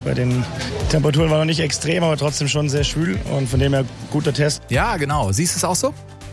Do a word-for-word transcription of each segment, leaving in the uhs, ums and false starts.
Bei den Temperaturen war noch nicht extrem, aber trotzdem schon sehr schwül und von dem her guter Test. Ja, genau. Siehst du es auch so?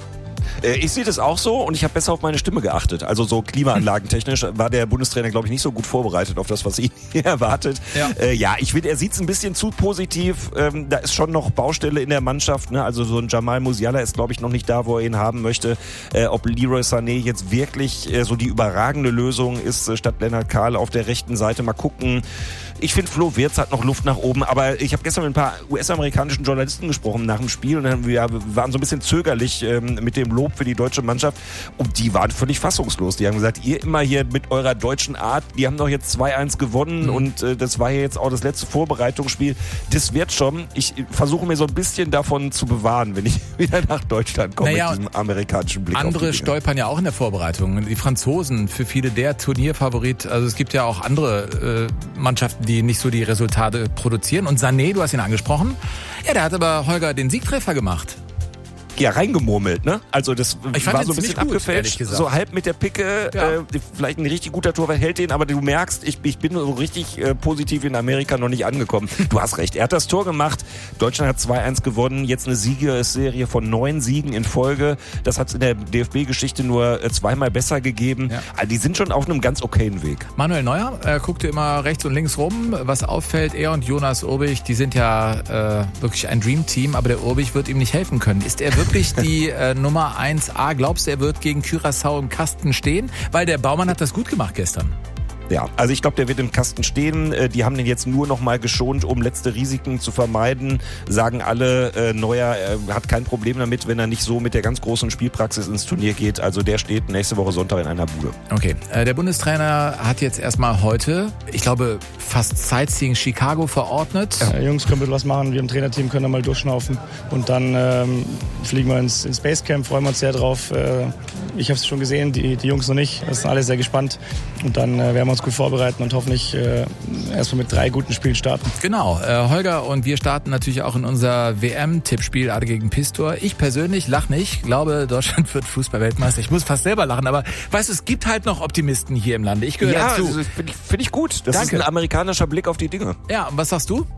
Ich sehe das auch so und ich habe besser auf meine Stimme geachtet. Also so klimaanlagentechnisch war der Bundestrainer, glaube ich, nicht so gut vorbereitet auf das, was ihn erwartet. Ja, äh, ja ich finde, er sieht es ein bisschen zu positiv. Ähm, da ist schon noch Baustelle in der Mannschaft. Ne? Also so ein Jamal Musiala ist, glaube ich, noch nicht da, wo er ihn haben möchte. Äh, ob Leroy Sané jetzt wirklich äh, so die überragende Lösung ist, äh, statt Lennart Kahl auf der rechten Seite. Mal gucken. Ich finde, Flo Wirtz hat noch Luft nach oben, aber ich habe gestern mit ein paar U S-amerikanischen Journalisten gesprochen nach dem Spiel und wir waren so ein bisschen zögerlich ähm, mit dem Lob für die deutsche Mannschaft und die waren völlig fassungslos. Die haben gesagt, ihr immer hier mit eurer deutschen Art, die haben doch jetzt zwei eins gewonnen mhm. und äh, das war ja jetzt auch das letzte Vorbereitungsspiel. Das wird schon. Ich versuche mir so ein bisschen davon zu bewahren, wenn ich wieder nach Deutschland komme naja, mit diesem amerikanischen Blick. Andere auf die stolpern ja auch in der Vorbereitung. Die Franzosen, für viele der Turnierfavorit. Also es gibt ja auch andere äh, Mannschaften, die nicht so die Resultate produzieren. Und Sané, du hast ihn angesprochen, ja, der hat aber Holger den Siegtreffer gemacht. Ja, reingemurmelt, ne? Also das ich war so ein bisschen gut, abgefälscht, so halb mit der Picke, ja. äh, vielleicht ein richtig guter Torwart hält den, aber du merkst, ich, ich bin so richtig äh, positiv in Amerika noch nicht angekommen. Du hast recht, er hat das Tor gemacht, Deutschland hat zwei eins gewonnen, jetzt eine Siegesserie von neun Siegen in Folge, das hat es in der D F B-Geschichte nur äh, zweimal besser gegeben. Ja. Also die sind schon auf einem ganz okayen Weg. Manuel Neuer äh, guckte immer rechts und links rum, was auffällt, er und Jonas Urbich, die sind ja äh, wirklich ein Dream-Team, aber der Urbich wird ihm nicht helfen können. Ist er wirklich wirklich die äh, Nummer eins A? Glaubst du, er wird gegen Curaçao im Kasten stehen? Weil der Baumann hat das gut gemacht gestern. Ja, also ich glaube, der wird im Kasten stehen. Die haben den jetzt nur noch mal geschont, um letzte Risiken zu vermeiden. Sagen alle, äh, Neuer äh, hat kein Problem damit, wenn er nicht so mit der ganz großen Spielpraxis ins Turnier geht. Also der steht nächste Woche Sonntag in einer Bude. Okay, äh, der Bundestrainer hat jetzt erstmal heute, ich glaube, fast Sightseeing Chicago verordnet. Ja, Jungs, können wir was machen. Wir im Trainerteam können da mal durchschnaufen. Und dann ähm, fliegen wir ins, ins Basecamp, freuen wir uns sehr drauf. Äh, ich habe es schon gesehen, die, die Jungs noch nicht. Das sind alle sehr gespannt. Und dann äh, werden wir uns gut vorbereiten und hoffentlich äh, erstmal mit drei guten Spielen starten. Genau, äh, Holger und wir starten natürlich auch in unser W M-Tippspiel Ade gegen Pistor. Ich persönlich lach nicht, glaube, Deutschland wird Fußball-Weltmeister. Ich muss fast selber lachen, aber weißt du, es gibt halt noch Optimisten hier im Lande. Ich gehöre ja, dazu. Ja, finde ich, find ich gut. Das Danke. ist ein amerikanischer Blick auf die Dinge. Ja, und was sagst du?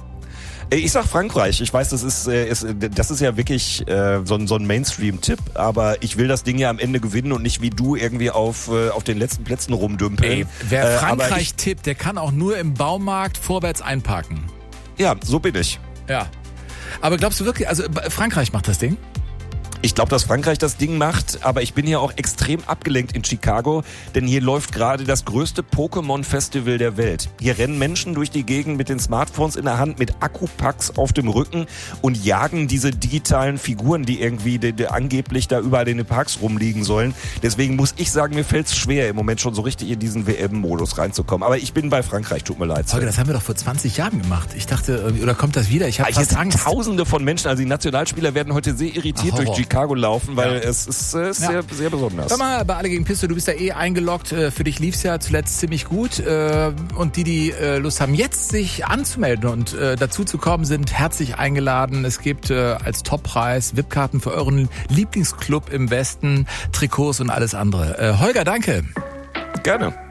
Ich sag Frankreich. Ich weiß, das ist, ist das ist ja wirklich äh, so ein, so ein Mainstream-Tipp, aber ich will das Ding ja am Ende gewinnen und nicht wie du irgendwie auf, äh, auf den letzten Plätzen rumdümpeln. Ey, wer Frankreich äh, tippt, der kann auch nur im Baumarkt vorwärts einparken. Ja, so bin ich. Ja. Aber glaubst du wirklich, also Frankreich macht das Ding? Ich glaube, dass Frankreich das Ding macht, aber ich bin hier auch extrem abgelenkt in Chicago, denn hier läuft gerade das größte Pokémon-Festival der Welt. Hier rennen Menschen durch die Gegend mit den Smartphones in der Hand, mit Akkupacks auf dem Rücken und jagen diese digitalen Figuren, die irgendwie die, die angeblich da überall in den Parks rumliegen sollen. Deswegen muss ich sagen, mir fällt es schwer, im Moment schon so richtig in diesen W M-Modus reinzukommen. Aber ich bin bei Frankreich, tut mir leid. Holger, das haben wir doch vor zwanzig Jahren gemacht. Ich dachte, oder kommt das wieder? Ich habe fast Angst. Tausende von Menschen, also die Nationalspieler werden heute sehr irritiert Ach, durch Chicago laufen, weil ja. es ist, äh, ist ja. sehr, sehr besonders. Sag mal, bei Alle gegen Piste, du bist ja eh eingeloggt. Für dich lief's ja zuletzt ziemlich gut. Und die, die Lust haben, jetzt sich anzumelden und dazu zu kommen, sind herzlich eingeladen. Es gibt als Toppreis V I P-Karten für euren Lieblingsclub im Westen, Trikots und alles andere. Holger, danke. Gerne.